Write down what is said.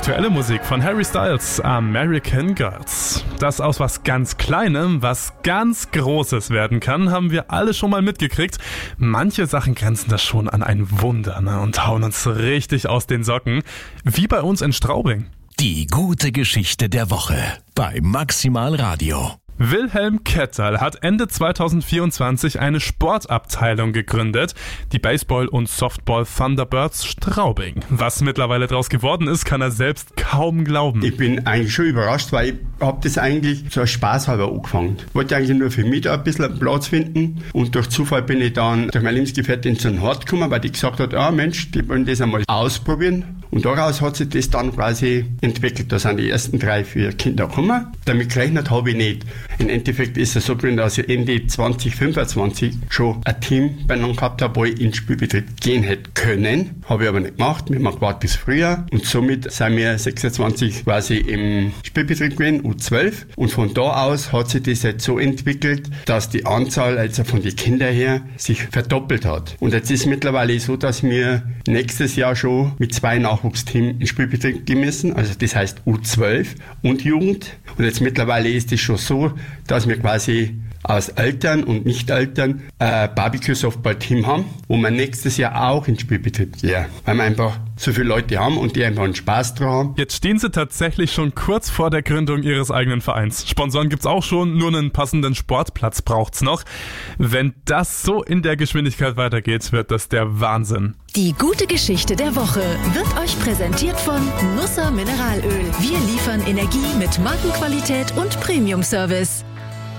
Aktuelle Musik von Harry Styles, American Girls. Dass aus was ganz Kleinem was ganz Großes werden kann, haben wir alle schon mal mitgekriegt. Manche Sachen grenzen das schon an ein Wunder, und hauen uns richtig aus den Socken. Wie bei uns in Straubing. Die gute Geschichte der Woche bei Maximal Radio. Wilhelm Ketterl hat Ende 2024 eine Sportabteilung gegründet, die Baseball- und Softball Thunderbirds Straubing. Was mittlerweile draus geworden ist, kann er selbst kaum glauben. Ich bin eigentlich schon überrascht, weil ich habe das eigentlich so als Spaß halber angefangen. Ich wollte eigentlich nur für mich da ein bisschen einen Platz finden und durch Zufall bin ich dann durch meine Lebensgefährtin zu einem Hort gekommen, weil die gesagt hat, Mensch, die wollen das einmal ausprobieren. Und daraus hat sich das dann quasi entwickelt. Da sind die ersten 3-4 Kinder gekommen. Damit gerechnet habe ich nicht. Im Endeffekt ist es so gewesen, dass ich Ende 2025 schon ein Team beieinander gehabt habe, wo ich in den Spielbetrieb gehen hätte können. Habe ich aber nicht gemacht. Wir haben gewartet bis Frühjahr. Und somit sind wir 26 quasi im Spielbetrieb gewesen, U12. Und von da aus hat sich das jetzt so entwickelt, dass die Anzahl also von den Kindern her sich verdoppelt hat. Und jetzt ist es mittlerweile so, dass wir nächstes Jahr schon mit 2 Nachwuchsteams in den Spielbetrieb gehen müssen. Also das heißt U12 und Jugend. Und jetzt mittlerweile ist es schon so, dass wir quasi aus Eltern und Nicht-Eltern ein Barbecue-Softball-Team haben, wo wir nächstes Jahr auch in den Spielbetrieb gehen. Weil wir einfach so viele Leute haben und die einfach einen Spaß dran haben. Jetzt stehen sie tatsächlich schon kurz vor der Gründung ihres eigenen Vereins. Sponsoren gibt's auch schon, nur einen passenden Sportplatz braucht's noch. Wenn das so in der Geschwindigkeit weitergeht, wird das der Wahnsinn. Die gute Geschichte der Woche wird euch präsentiert von Nusser Mineralöl. Wir liefern Energie mit Markenqualität und Premium-Service.